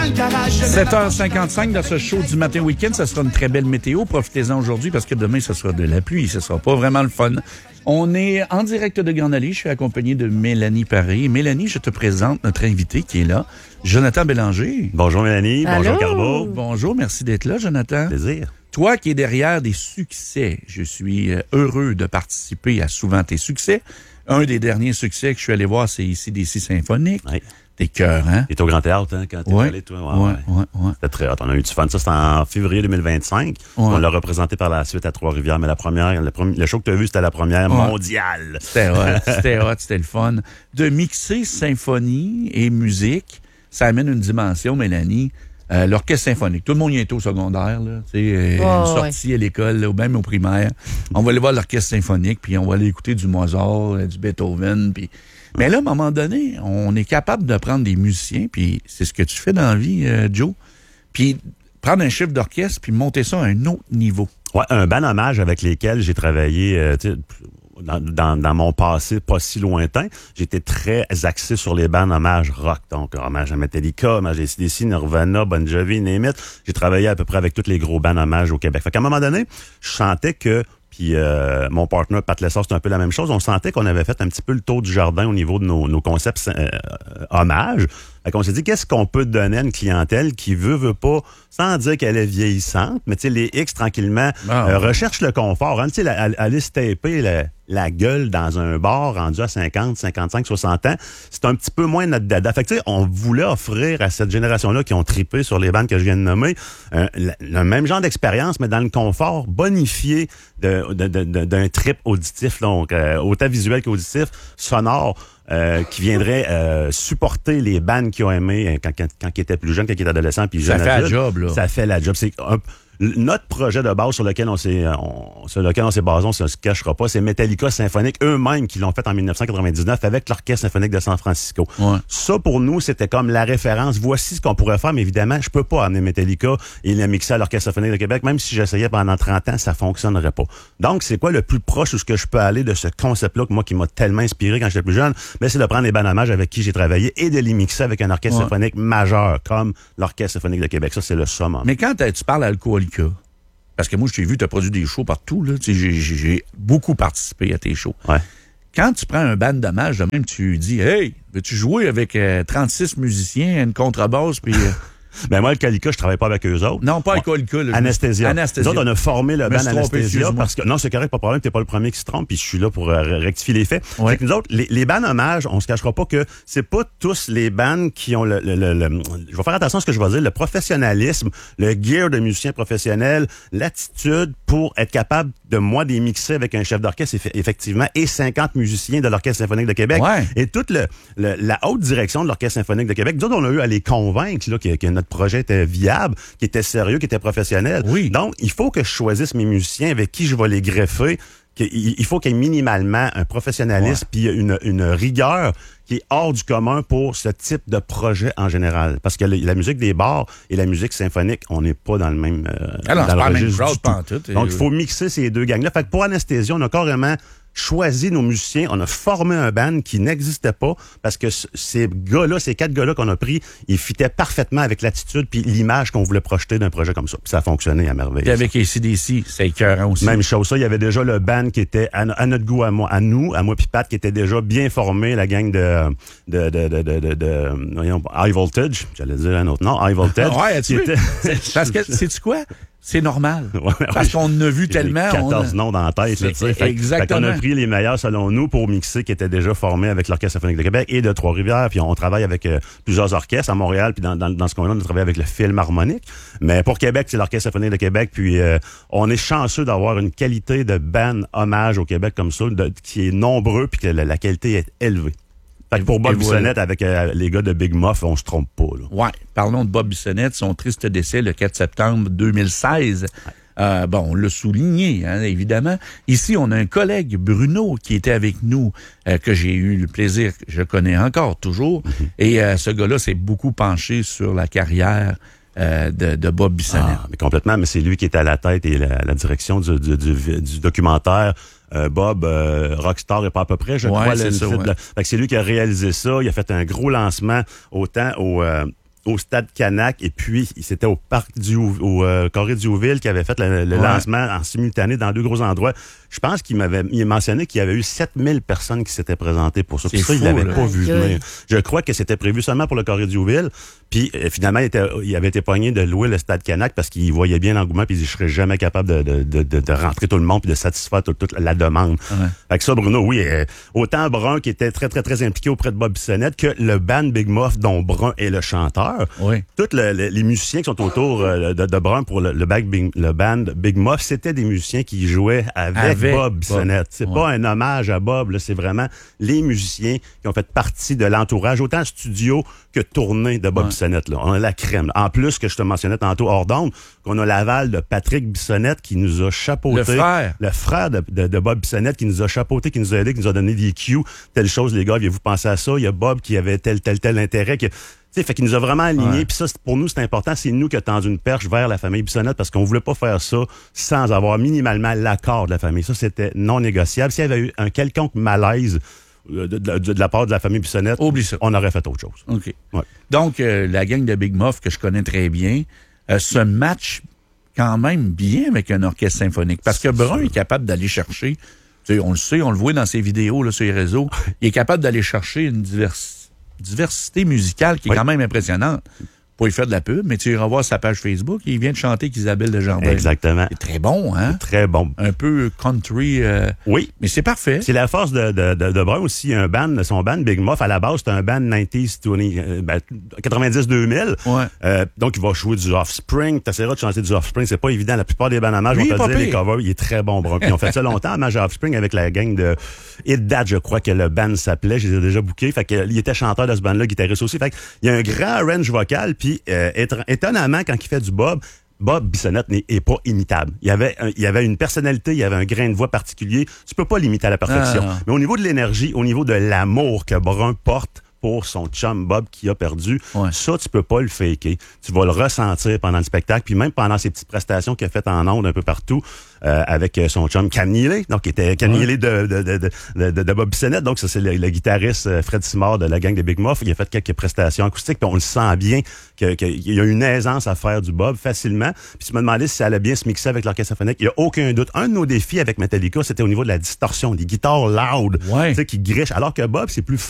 7h55 dans ce show du matin week-end. Ça sera une très belle météo. Profitez-en aujourd'hui parce que demain, ce sera de la pluie. Ce sera pas vraiment le fun. On est en direct de Grande-Allée. Je suis accompagné de Mélanie Paré. Mélanie, je te présente notre invité qui est là, Jonathan Bélanger. Bonjour Mélanie. Allô? Bonjour Carbo. Bonjour, merci d'être là, Jonathan. Plaisir. Toi qui es derrière des succès, je suis heureux de participer à souvent tes succès. Un des derniers succès que je suis allé voir, c'est ici DC Symphonique. Oui. T'es cœur, hein? T'es au Grand Théâtre, hein, quand t'es allé, toi? Ouais. C'était très hot. On a eu du fun. Ça, c'était en février 2025. Ouais. On l'a représenté par la suite à Trois-Rivières. Mais le show que t'as vu, c'était la première mondiale. C'était hot, c'était le fun. De mixer symphonie et musique, ça amène une dimension, Mélanie. L'orchestre symphonique. Tout le monde y est au secondaire, là. Une sortie à l'école, là, ou même au primaire. On va aller voir l'orchestre symphonique, puis on va aller écouter du Mozart, du Beethoven, puis... Mais là, à un moment donné, on est capable de prendre des musiciens, puis c'est ce que tu fais dans la vie, Joe, puis prendre un chef d'orchestre, puis monter ça à un autre niveau. Ouais, un band hommage avec lesquels j'ai travaillé, dans mon passé pas si lointain. J'étais très axé sur les bands hommage rock. Donc, hommage à Metallica, hommage à AC/DC, Nirvana, Bon Jovi, name it. J'ai travaillé à peu près avec tous les gros bands hommage au Québec. Fait qu'à un moment donné, je sentais que puis mon partner, Pat Lessard, c'est un peu la même chose. On sentait qu'on avait fait un petit peu le tour du jardin au niveau de nos concepts hommages. Fait qu'on s'est dit, qu'est-ce qu'on peut donner à une clientèle qui veut pas, sans dire qu'elle est vieillissante, mais tu sais, les X, tranquillement, recherchent le confort. Hein, tu sais, aller se taper la gueule dans un bar rendu à 50, 55, 60 ans, c'est un petit peu moins notre dada. Fait que tu sais, on voulait offrir à cette génération-là qui ont trippé sur les bandes que je viens de nommer, le même genre d'expérience, mais dans le confort bonifié d'un trip auditif, donc autant visuel qu'auditif, sonore, qui viendrait supporter les bands qui ont aimé quand ils étaient plus jeunes, quand ils étaient adolescents. Puis ça fait la job, là. Ça fait la job. C'est notre projet de base sur lequel on s'est basé, on se cachera pas, c'est Metallica Symphonique, eux-mêmes qui l'ont fait en 1999 avec l'Orchestre Symphonique de San Francisco. Ouais. Ça, pour nous, c'était comme la référence. Voici ce qu'on pourrait faire, mais évidemment, je peux pas amener Metallica et le mixer à l'Orchestre Symphonique de Québec. Même si j'essayais pendant 30 ans, ça fonctionnerait pas. Donc, c'est quoi le plus proche où ce que je peux aller de ce concept-là, que moi, qui m'a tellement inspiré quand j'étais plus jeune? Ben, c'est de prendre les bandes hommages avec qui j'ai travaillé et de les mixer avec un orchestre symphonique majeur, comme l'Orchestre Symphonique de Québec. Ça, c'est le summum. Mais quand tu parles alcoolique, parce que moi, je t'ai vu, tu as produit des shows partout, là. J'ai beaucoup participé à tes shows. Ouais. Quand tu prends un band d'hommage, de même, tu dis, hey, veux-tu jouer avec 36 musiciens, une contrebasse, puis... Ben moi, Alcoolica, je travaille pas avec eux autres. Non, pas Alcoolica. Anesthésia. Nous autres, on a formé le band Anesthésia parce que... Non, c'est correct, pas de problème, t'es pas le premier qui se trompe, puis je suis là pour rectifier les faits. Ouais. C'est que nous autres, les bands hommages, on se cachera pas que c'est pas tous les bands qui ont je vais faire attention à ce que je vais dire, le professionnalisme, le gear de musicien professionnel, l'attitude pour être capable de, moi, des mixer avec un chef d'orchestre, effectivement, et 50 musiciens de l'Orchestre Symphonique de Québec. Ouais. Et toute la haute direction de l'Orchestre Symphonique de Québec, nous autres, on a eu à les convaincre, là, que notre projet était viable, qui était sérieux, qui était professionnel. Oui. Donc, il faut que je choisisse mes musiciens avec qui je vais les greffer. Il faut qu'il y ait minimalement un professionnalisme puis une rigueur qui est hors du commun pour ce type de projet en général. Parce que la musique des bars et la musique symphonique, on n'est pas dans le même dans le registre du tout. Donc, il faut mixer ces deux gangs-là. Fait que pour Anesthésia, on a carrément choisi nos musiciens, on a formé un band qui n'existait pas parce que ces quatre gars-là qu'on a pris, ils fitaient parfaitement avec l'attitude puis l'image qu'on voulait projeter d'un projet comme ça. Puis ça a fonctionné à merveille. Puis avec AC/DC, c'est écœurant aussi. Même chose, ça, il y avait déjà le band qui était à notre goût, à moi puis Pat, qui était déjà bien formé, la gang voyons, High Voltage, j'allais dire un autre nom, High Voltage. Ouais, parce que, sais-tu quoi? C'est normal. Parce qu'on en a vu tellement. 14 noms dans la tête, là, tu sais. Exactement. Fait qu'on a pris les meilleurs, selon nous, pour mixer, qui étaient déjà formés avec l'Orchestre Symphonique de Québec et de Trois-Rivières. Puis on travaille avec plusieurs orchestres à Montréal. Puis dans ce coin-là, on a travaillé avec le Philharmonique. Mais pour Québec, c'est l'Orchestre Symphonique de Québec. Puis on est chanceux d'avoir une qualité de band hommage au Québec comme ça, qui est nombreux puis que la qualité est élevée. Fait que pour Bob Bissonnette, avec les gars de Big Muff, on se trompe pas. Là. Ouais, parlons de Bob Bissonnette, son triste décès le 4 septembre 2016. On l'a souligné, hein, évidemment. Ici, on a un collègue, Bruno, qui était avec nous, que j'ai eu le plaisir, je connais encore toujours. Mm-hmm. Et ce gars-là s'est beaucoup penché sur la carrière de Bob Bissonnette. Mais complètement, mais c'est lui qui est à la tête et la direction du documentaire. Bob, Rockstar et pas à peu près, je crois. C'est ça, Fait que c'est lui qui a réalisé ça. Il a fait un gros lancement autant au Stade Canac, et puis c'était au parc au Carré du Hauville qui avait fait le lancement en simultané dans 2 gros endroits. Je pense qu'il mentionné qu'il y avait eu 7000 personnes qui s'étaient présentées pour ça. Puis ça, il l'avait pas vu venir. Je crois que c'était prévu seulement pour le Carré du Hauville. Puis finalement, il avait été pogné de louer le Stade Canac parce qu'il voyait bien l'engouement, puis il dit, je serais jamais capable de rentrer tout le monde puis de satisfaire toute la demande. Fait que ça, Bruno, oui, autant Brun qui était très, très, très impliqué auprès de Bob Bissonnette que le band Big Muff dont Brun est le chanteur. Tous les musiciens qui sont autour de Brun pour le band Big Muff, c'était des musiciens qui jouaient avec Bob Bissonnette. C'est pas un hommage à Bob, là, c'est vraiment les musiciens qui ont fait partie de l'entourage, autant studio que tournée de Bob Bissonnette. Là. On a la crème. En plus, que je te mentionnais tantôt hors d'onde, qu'on a l'aval de Patrick Bissonnette qui nous a chapeauté. Le frère de Bob Bissonnette qui nous a chapeauté, qui nous a aidé, qui nous a donné des cues. Telle chose, les gars, aviez-vous pensé à ça? Il y a Bob qui avait tel intérêt. Fait qu'il nous a vraiment alignés. Puis ça, pour nous, c'est important. C'est nous qui avons tendu une perche vers la famille Bissonnette parce qu'on voulait pas faire ça sans avoir minimalement l'accord de la famille. Ça, c'était non négociable. S'il y avait eu un quelconque malaise de la part de la famille Bissonnette, on aurait fait autre chose. OK. Donc, la gang de Big Muff, que je connais très bien, se match quand même bien avec un orchestre symphonique. Parce que Brun est capable d'aller chercher, on le sait, on le voit dans ses vidéos là, sur les réseaux, il est capable d'aller chercher une diversité musicale qui est quand même impressionnante. Pour y faire de la pub, mais tu iras voir sa page Facebook, il vient de chanter qu'Isabelle Desjardins. Exactement. C'est très bon, hein? C'est très bon. Un peu country. Oui. Mais c'est parfait. C'est la force de Brun aussi. Son band Big Muff, à la base, c'est un band 90s, 90-2000. Donc, il va jouer du Offspring. T'essaieras de chanter du Offspring. C'est pas évident. La plupart des bands hommages vont te dire les covers. Il est très bon, Brun. Puis, on fait ça longtemps, hommage à Offspring avec la gang de It Dad, je crois que le band s'appelait. Je les ai déjà bookés. Fait que, il était chanteur de ce band-là, guitariste aussi. Fait que, il y a un grand range vocal. Puis, étonnamment, quand il fait du Bob Bissonnette n'est pas imitable. Il y avait une personnalité, il y avait un grain de voix particulier. Tu peux pas l'imiter à la perfection. Mais au niveau de l'énergie, au niveau de l'amour que Brun porte pour son chum Bob qui a perdu, ça, tu peux pas le faker. Tu vas le ressentir pendant le spectacle, puis même pendant ses petites prestations qu'il a faites en ondes un peu partout avec son chum Cam Neely, donc qui était Cam Neely de Bob Bissonnette. Donc ça, c'est le guitariste Fred Simard de la gang des Big Muff. Il a fait quelques prestations acoustiques, puis on le sent bien qu'il y a une aisance à faire du Bob facilement. Puis tu me demandais si ça allait bien se mixer avec l'orchestre symphonique. Il y a aucun doute. Un de nos défis avec Metallica, c'était au niveau de la distorsion, des guitares loud, qui grichent, alors que Bob, c'est plus